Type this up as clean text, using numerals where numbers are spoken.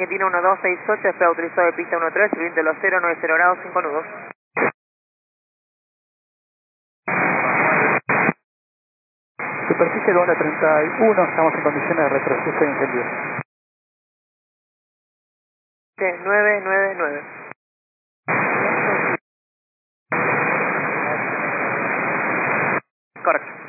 Argentina 1268, está autorizado de pista 13, viento los 090 grados, 5 nudos. Superficie Luna 31, estamos en condiciones de retroceso y incendio. 999. Correcto.